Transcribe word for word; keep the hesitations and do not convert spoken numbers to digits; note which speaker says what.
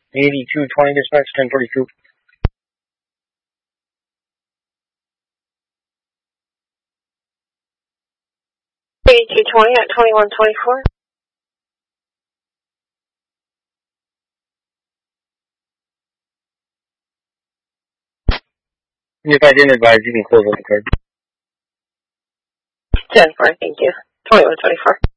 Speaker 1: eighty-two twenty dispatch, ten forty-two.
Speaker 2: eighty-two twenty at twenty-one twenty-four.
Speaker 1: If I didn't advise, you can close up the card.
Speaker 2: ten four, thank you. twenty-one twenty-four.